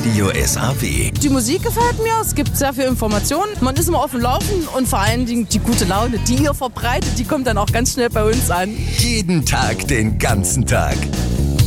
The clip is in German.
Radio SAW. Die Musik gefällt mir, es gibt sehr viel Informationen, man ist immer auf dem Laufen und vor allen Dingen die gute Laune, die ihr verbreitet, die kommt dann auch ganz schnell bei uns an. Jeden Tag, den ganzen Tag.